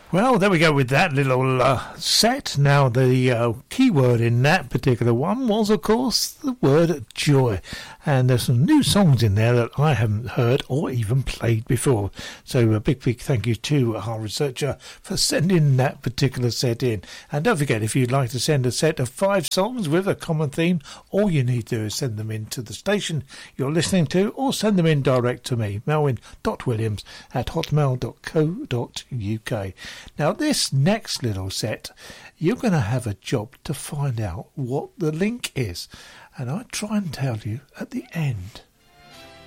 Well, there we go with that little set. Now, the keyword in that particular one was, of course, the word joy. And there's some new songs in there that I haven't heard or even played before. So a big thank you to our researcher for sending that particular set in. And don't forget, if you'd like to send a set of 5 songs with a common theme, all you need to do is send them in to the station you're listening to, or send them in direct to me, melwin.williams@hotmail.co.uk. Now, this next little set, you're going to have a job to find out what the link is. And I'll try and tell you at the end.